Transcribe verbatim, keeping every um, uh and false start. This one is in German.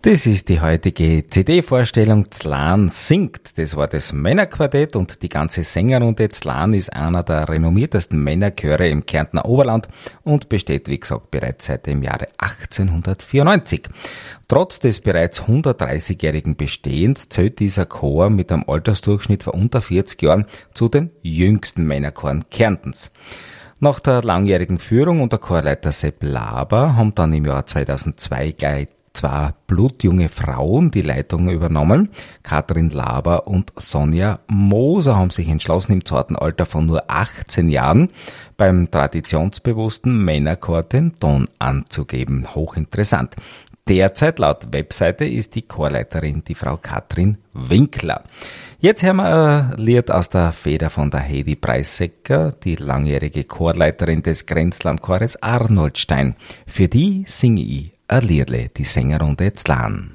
Das ist die heutige C D-Vorstellung Zlan singt. Das war das Männerquartett und die ganze Sängerrunde. Zlan ist einer der renommiertesten Männerchöre im Kärntner Oberland und besteht, wie gesagt, bereits seit dem Jahre achtzehnhundertvierundneunzig. Trotz des bereits hundertdreißigjährigen Bestehens zählt dieser Chor mit einem Altersdurchschnitt von unter vierzig Jahren zu den jüngsten Männerchoren Kärntens. Nach der langjährigen Führung unter Chorleiter Sepp Laber haben dann im Jahr zweitausendzwei gleich zwei blutjunge Frauen die Leitung übernommen. Katrin Laber und Sonja Moser haben sich entschlossen, im zarten Alter von nur achtzehn Jahren beim traditionsbewussten Männerchor den Ton anzugeben. Hochinteressant. Derzeit laut Webseite ist die Chorleiterin die Frau Katrin Winkler. Jetzt hören wir ein Lied aus der Feder von der Heidi Preissecker, die langjährige Chorleiterin des Grenzlandchores Arnoldstein. Für die singe ich ein Liedle, die Sängerrunde Zlan.